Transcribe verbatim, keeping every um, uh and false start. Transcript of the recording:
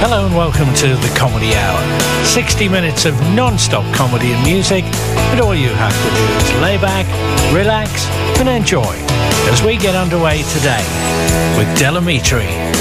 Hello and welcome to the Comedy Hour. sixty minutes of non-stop comedy and music, and all you have to do is lay back, relax and enjoy as we get underway today with Del Amitri.